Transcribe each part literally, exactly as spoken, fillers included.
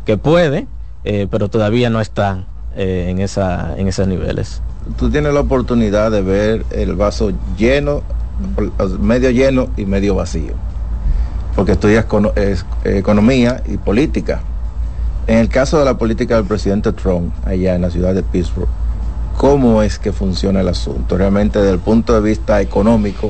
que puede, eh, pero todavía no está eh, en, esa, en esos niveles. Tú tienes la oportunidad de ver el vaso lleno, medio lleno y medio vacío, porque estudias econo- es, economía y política. En el caso de la política del presidente Trump, allá en la ciudad de Pittsburgh, ¿cómo es que funciona el asunto? Realmente desde el punto de vista económico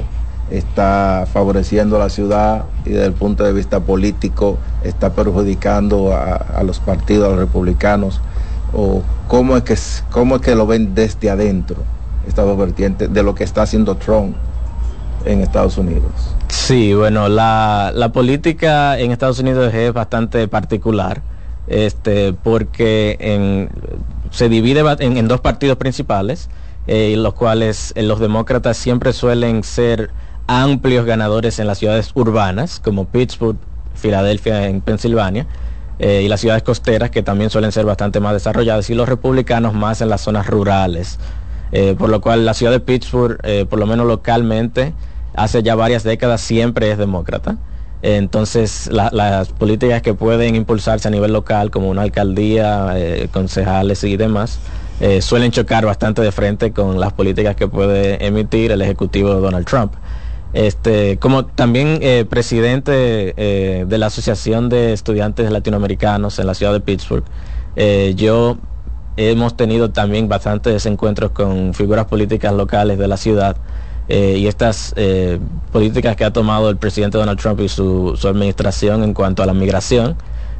está favoreciendo a la ciudad, y desde el punto de vista político está perjudicando a, a los partidos, a los republicanos, o cómo es que cómo es que lo ven desde adentro, estas dos vertientes de lo que está haciendo Trump en Estados Unidos. Sí, bueno, la, la política en Estados Unidos es bastante particular, este, porque en, se divide en, en dos partidos principales, eh, los cuales eh, los demócratas siempre suelen ser amplios ganadores en las ciudades urbanas, como Pittsburgh, Filadelfia en Pensilvania, eh, y las ciudades costeras, que también suelen ser bastante más desarrolladas, y los republicanos más en las zonas rurales, eh, por lo cual la ciudad de Pittsburgh, eh, por lo menos localmente, hace ya varias décadas siempre es demócrata. Entonces la, las políticas que pueden impulsarse a nivel local, como una alcaldía, eh, concejales y demás, eh, suelen chocar bastante de frente con las políticas que puede emitir el ejecutivo de Donald Trump. Este, como también eh, presidente eh, de la Asociación de Estudiantes Latinoamericanos en la ciudad de Pittsburgh, eh, yo hemos tenido también bastantes encuentros con figuras políticas locales de la ciudad, eh, y estas eh, políticas que ha tomado el presidente Donald Trump y su, su administración en cuanto a la migración,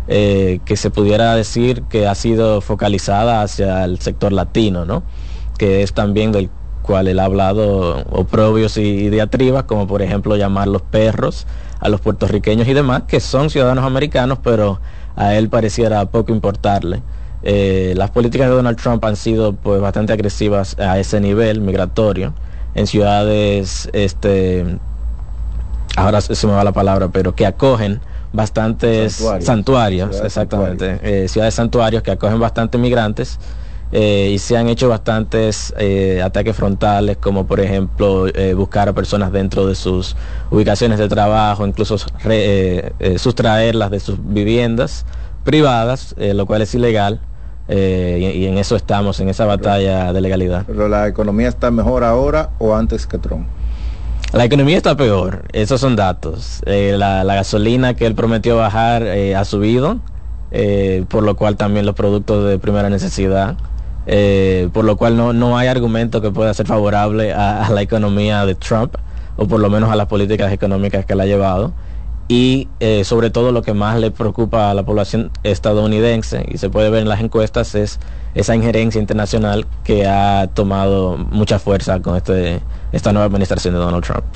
eh, que se pudiera decir que ha sido focalizada hacia el sector latino, ¿no? Que es también del cual él ha hablado oprobios y, y diatribas, como por ejemplo llamar los perros a los puertorriqueños y demás, que son ciudadanos americanos, pero a él pareciera poco importarle. Eh, las políticas de Donald Trump han sido pues bastante agresivas a ese nivel migratorio, en ciudades, este, ahora se me va la palabra, pero que acogen bastantes santuarios, santuarios ciudades exactamente, santuarios. Eh, ciudades santuarios que acogen bastantes migrantes. Eh, y se han hecho bastantes eh, ataques frontales, como por ejemplo eh, buscar a personas dentro de sus ubicaciones de trabajo, incluso re, eh, eh, sustraerlas de sus viviendas privadas, eh, lo cual es ilegal, eh, y, y en eso estamos, en esa batalla pero, de legalidad. ¿Pero la economía está mejor ahora o antes que Trump? La economía está peor, esos son datos. Eh, la, la gasolina que él prometió bajar eh, ha subido, eh, por lo cual también los productos de primera necesidad. Eh, por lo cual no, no hay argumento que pueda ser favorable a, a la economía de Trump, o por lo menos a las políticas económicas que él ha llevado, y eh, sobre todo lo que más le preocupa a la población estadounidense, y se puede ver en las encuestas, es esa injerencia internacional que ha tomado mucha fuerza con este, esta nueva administración de Donald Trump.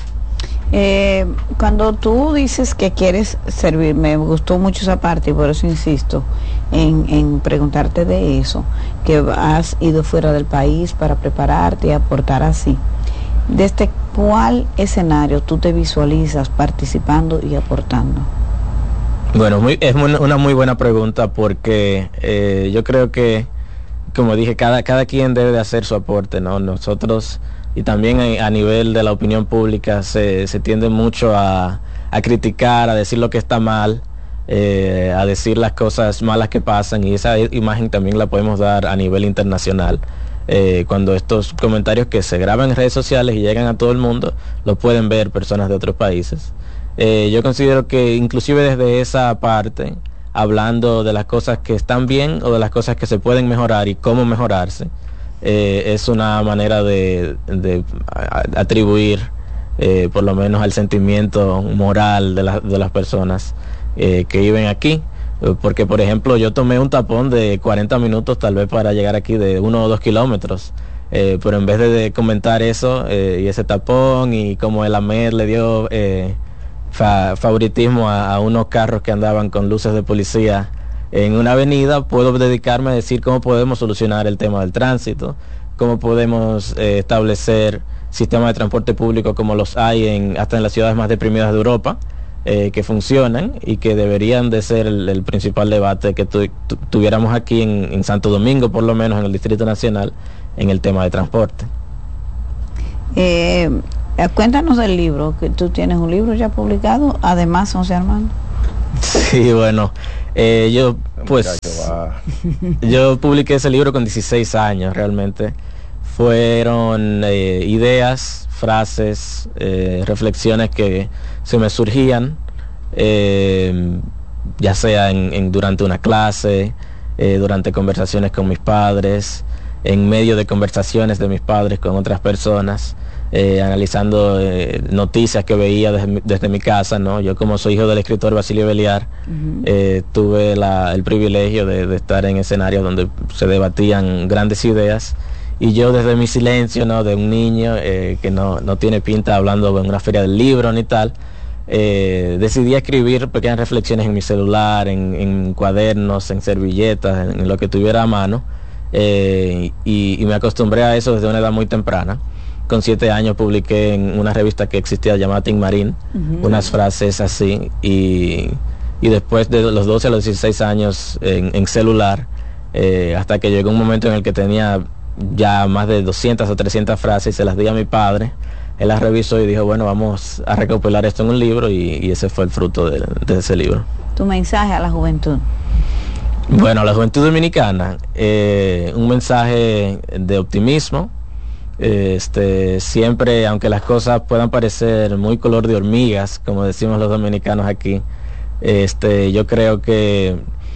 Eh, cuando tú dices que quieres servir, me gustó mucho esa parte y por eso insisto en, en preguntarte de eso, que has ido fuera del país para prepararte y aportar así. ¿Desde cuál escenario tú te visualizas participando y aportando? Bueno, muy, es muy, una muy buena pregunta, porque eh, yo creo que, como dije, cada, cada quien debe de hacer su aporte, ¿no? Nosotros... Y también a nivel de la opinión pública se, se tiende mucho a, a criticar, a decir lo que está mal, eh, a decir las cosas malas que pasan, y esa imagen también la podemos dar a nivel internacional. Eh, cuando estos comentarios que se graban en redes sociales y llegan a todo el mundo, lo pueden ver personas de otros países. Eh, yo considero que inclusive desde esa parte, hablando de las cosas que están bien o de las cosas que se pueden mejorar y cómo mejorarse, Eh, es una manera de, de atribuir eh, por lo menos al sentimiento moral de, la, de las personas eh, que viven aquí, porque por ejemplo yo tomé un tapón de cuarenta minutos tal vez para llegar aquí, de uno o dos kilómetros, eh, pero en vez de, de comentar eso eh, y ese tapón y como el AMED le dio eh, fa, favoritismo a, a unos carros que andaban con luces de policía en una avenida, puedo dedicarme a decir cómo podemos solucionar el tema del tránsito, cómo podemos eh, establecer sistemas de transporte público como los hay en, hasta en las ciudades más deprimidas de Europa, eh, que funcionan y que deberían de ser el, el principal debate que tu, tu, tuviéramos aquí en, en Santo Domingo, por lo menos en el Distrito Nacional, en el tema de transporte. Eh, cuéntanos del libro, que tú tienes un libro ya publicado, además, José Armando. Sí, bueno, eh, yo pues yo publiqué ese libro con dieciséis años. Realmente fueron eh, ideas, frases, eh, reflexiones que se me surgían, eh, ya sea en, en durante una clase, eh, durante conversaciones con mis padres, en medio de conversaciones de mis padres con otras personas, eh, analizando eh, noticias que veía desde, desde mi casa, ¿no? Yo, como soy hijo del escritor Basilio Béliard, uh-huh. eh, tuve la, el privilegio de, de estar en escenarios donde se debatían grandes ideas, y yo, desde mi silencio, ¿no?, de un niño eh, que no, no tiene pinta hablando en una feria del libro ni tal, eh, decidí escribir pequeñas reflexiones en mi celular, en, en cuadernos, en servilletas, en, en lo que tuviera a mano, eh, y, y me acostumbré a eso desde una edad muy temprana. Con siete años publiqué en una revista que existía llamada Tin Marín, uh-huh. unas frases así, y, y después de los doce a los dieciséis años en, en celular, eh, hasta que llegó un momento en el que tenía ya más de doscientas o trescientas frases, y se las di a mi padre. Él las revisó y dijo, bueno, vamos a recopilar esto en un libro, y, y ese fue el fruto de, de ese libro. Tu mensaje a la juventud. Bueno, a la juventud dominicana, eh, un mensaje de optimismo. Este, siempre, aunque las cosas puedan parecer muy color de hormigas, como decimos los dominicanos aquí, este, yo creo que,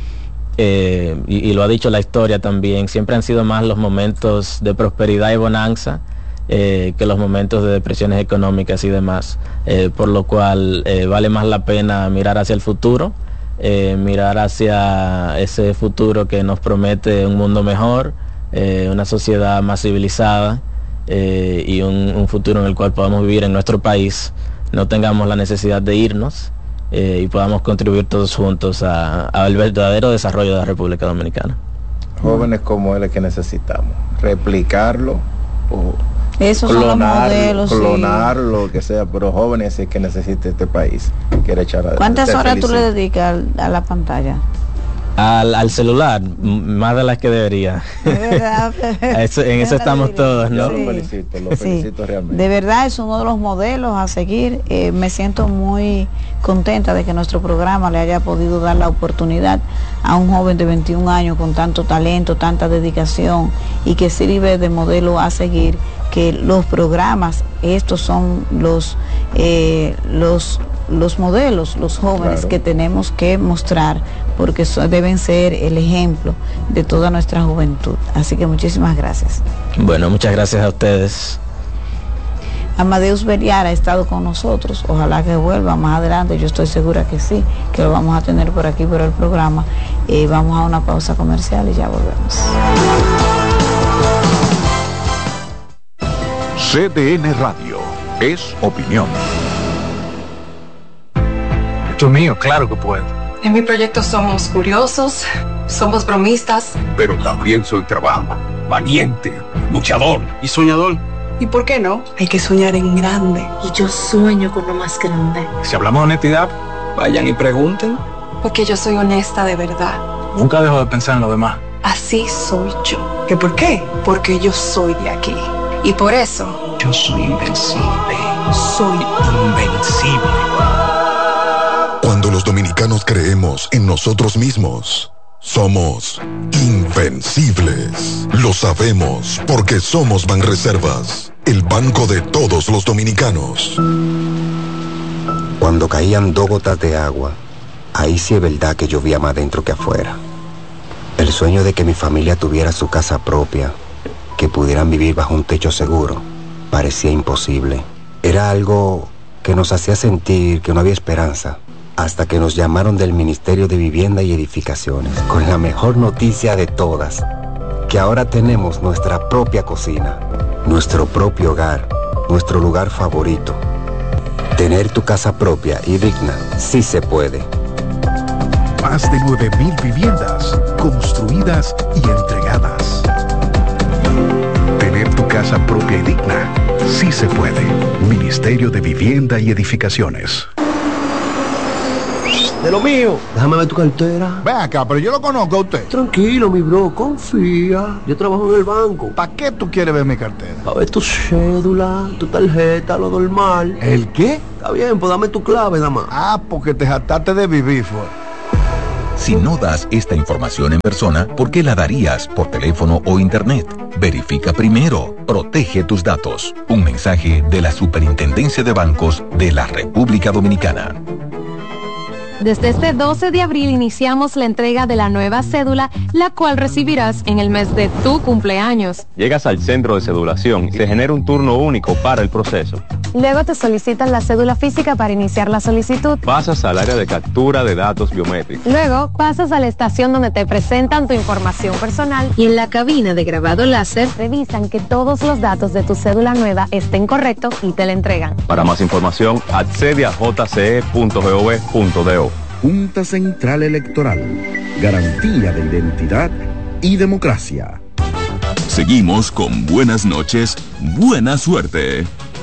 eh, y, y lo ha dicho la historia también, siempre han sido más los momentos de prosperidad y bonanza eh, que los momentos de depresiones económicas y demás, eh, por lo cual eh, vale más la pena mirar hacia el futuro, eh, mirar hacia ese futuro que nos promete un mundo mejor, eh, una sociedad más civilizada, Eh, y un, un futuro en el cual podamos vivir en nuestro país, no tengamos la necesidad de irnos, eh, y podamos contribuir todos juntos al verdadero desarrollo de la República Dominicana. Jóvenes como él es que necesitamos, replicarlo o Esos clonar, son los modelos, clonar sí. Lo que sea, pero jóvenes es que necesita este país. Quiere echar a, ¿Cuántas horas tú le dedicas a la pantalla? Al, al celular, más de las que debería. De verdad. eso, en eso estamos todos, ¿no? Yo lo felicito, lo felicito sí. realmente. De verdad es uno de los modelos a seguir. Eh, me siento muy contenta de que nuestro programa le haya podido dar la oportunidad a un joven de veintiún años con tanto talento, tanta dedicación, y que sirve de modelo a seguir. Que los programas, estos son los eh, los los modelos, los jóvenes, claro, que tenemos que mostrar, porque so, deben ser el ejemplo de toda nuestra juventud. Así que muchísimas gracias. Bueno, muchas gracias a ustedes. Amadeus Béliard ha estado con nosotros, ojalá que vuelva más adelante, yo estoy segura que sí, que lo vamos a tener por aquí por el programa. Eh, vamos a una pausa comercial y ya volvemos. C D N Radio es opinión. Esto es mío, claro que puedo. En mi proyecto somos curiosos, somos bromistas. Pero también soy trabajo, valiente, luchador y soñador. ¿Y por qué no? Hay que soñar en grande. Y yo sueño con lo más grande. Si hablamos de honestidad, vayan y pregunten. Porque yo soy honesta de verdad. Nunca dejo de pensar en lo demás. Así soy yo. ¿Qué por qué? Porque yo soy de aquí. Y por eso... yo soy invencible. Soy invencible. Cuando los dominicanos creemos en nosotros mismos, somos invencibles. Lo sabemos porque somos Banreservas, el banco de todos los dominicanos. Cuando caían dos gotas de agua, ahí sí es verdad que llovía más dentro que afuera. El sueño de que mi familia tuviera su casa propia, que pudieran vivir bajo un techo seguro, parecía imposible. Era algo que nos hacía sentir que no había esperanza, hasta que nos llamaron del Ministerio de Vivienda y Edificaciones, con la mejor noticia de todas, que ahora tenemos nuestra propia cocina, nuestro propio hogar, nuestro lugar favorito. Tener tu casa propia y digna, sí se puede. Más de nueve mil viviendas construidas y entregadas. Tener tu casa propia y digna, sí se puede. Ministerio de Vivienda y Edificaciones. de lo mío. Déjame ver tu cartera. Ven acá, pero yo lo conozco a usted. Tranquilo, mi bro, confía. Yo trabajo en el banco. ¿Para qué tú quieres ver mi cartera? A ver tu cédula, tu tarjeta, lo normal. ¿El qué? Está bien, pues dame tu clave, nada más. Ah, porque te jactaste de vivir, fue. Si no das esta información en persona, ¿por qué la darías por teléfono o internet? Verifica primero. Protege tus datos. Un mensaje de la Superintendencia de Bancos de la República Dominicana. Desde este doce de abril iniciamos la entrega de la nueva cédula, la cual recibirás en el mes de tu cumpleaños. Llegas al centro de cedulación y se genera un turno único para el proceso. Luego te solicitan la cédula física para iniciar la solicitud. Pasas al área de captura de datos biométricos. Luego pasas a la estación donde te presentan tu información personal y en la cabina de grabado láser revisan que todos los datos de tu cédula nueva estén correctos y te la entregan. Para más información, accede a j c e punto gov punto do. Junta Central Electoral, garantía de identidad y democracia. Seguimos con buenas noches, buena suerte.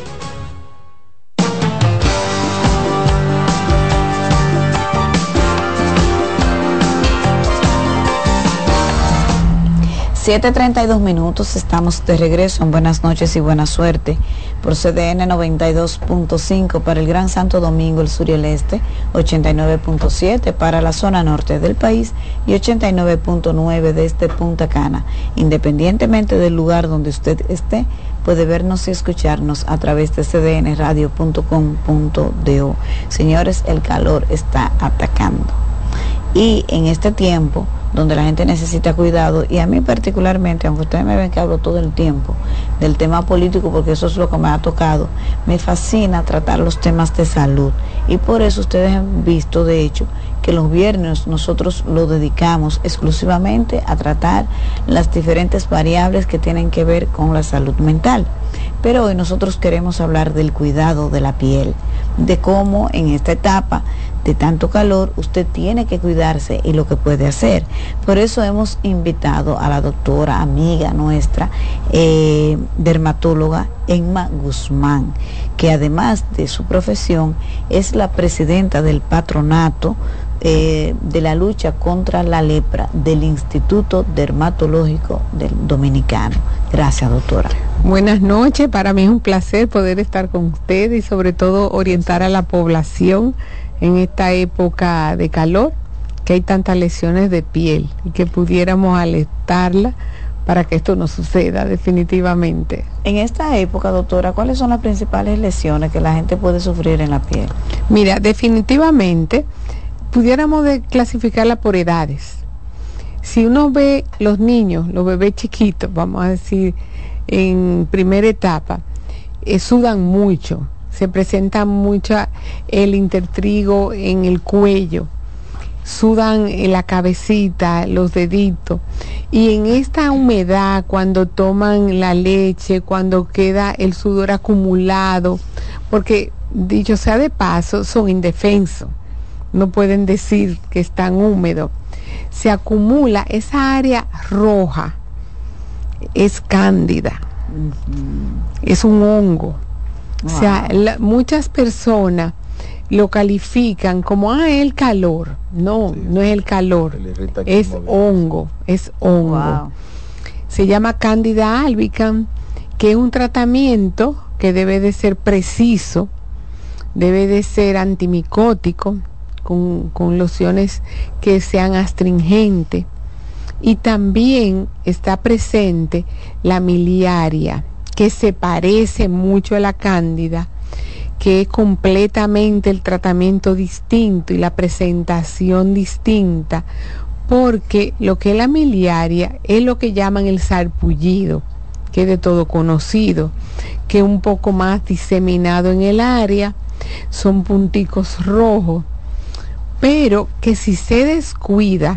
siete treinta y dos minutos, estamos de regreso en Buenas Noches y Buena Suerte por C D N noventa y dos punto cinco para el Gran Santo Domingo, el sur y el este, ochenta y nueve punto siete para la zona norte del país y ochenta y nueve punto nueve desde Punta Cana. Independientemente del lugar donde usted esté, puede vernos y escucharnos a través de c d n radio punto com punto do. Señores, el calor está atacando. Y en este tiempo donde la gente necesita cuidado, y a mí particularmente, aunque ustedes me ven que hablo todo el tiempo del tema político, porque eso es lo que me ha tocado, me fascina tratar los temas de salud. Y por eso ustedes han visto, de hecho, que los viernes nosotros lo dedicamos exclusivamente a tratar las diferentes variables que tienen que ver con la salud mental. Pero hoy nosotros queremos hablar del cuidado de la piel, de cómo en esta etapa de tanto calor usted tiene que cuidarse y lo que puede hacer. Por eso hemos invitado a la doctora, amiga nuestra, eh, dermatóloga Emma Guzmán, que además de su profesión es la presidenta del patronato eh, de la lucha contra la lepra del Instituto Dermatológico del Dominicano. Gracias, doctora. Buenas noches, para mí es un placer poder estar con ustedes y sobre todo orientar a la población en esta época de calor, que hay tantas lesiones de piel y que pudiéramos alertarla para que esto no suceda definitivamente. En esta época, doctora, ¿cuáles son las principales lesiones que la gente puede sufrir en la piel? Mira, definitivamente pudiéramos de clasificarla por edades. Si uno ve los niños, los bebés chiquitos, vamos a decir, en primera etapa, eh, sudan mucho, se presenta mucho el intertrigo en el cuello, sudan en la cabecita, los deditos, y en esta humedad, cuando toman la leche, cuando queda el sudor acumulado, porque dicho sea de paso, son indefensos, no pueden decir que están húmedos, se acumula esa área roja, es cándida, uh-huh. Es un hongo. Wow. O sea, la, muchas personas lo califican como, ah, el calor. No, sí, no es el calor, es hongo, es hongo. Wow. Se llama Candida albicans, que es un tratamiento que debe de ser preciso, debe de ser antimicótico, con, con lociones que sean astringentes. Y también está presente la miliaria, que se parece mucho a la cándida, que es completamente el tratamiento distinto y la presentación distinta, porque lo que es la miliaria es lo que llaman el sarpullido, que es de todo conocido, que es un poco más diseminado en el área, son punticos rojos, pero que si se descuida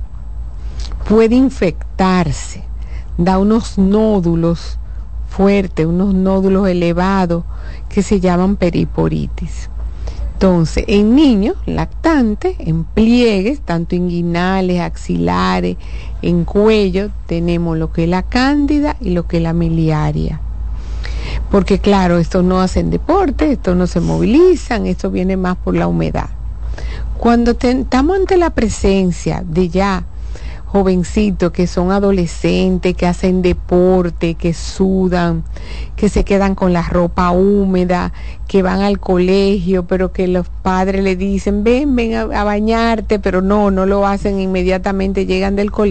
puede infectarse, da unos nódulos fuertes, unos nódulos elevados que se llaman periporitis. Entonces, en niños lactantes, en pliegues, tanto inguinales, axilares, en cuello, tenemos lo que es la cándida y lo que es la miliaria. Porque claro, estos no hacen deporte, estos no se movilizan, esto viene más por la humedad. Cuando te, estamos ante la presencia de ya jovencitos que son adolescentes, que hacen deporte, que sudan, que se quedan con la ropa húmeda, que van al colegio, pero que los padres le dicen, ven, ven a, a bañarte, pero no, no lo hacen inmediatamente, llegan del colegio.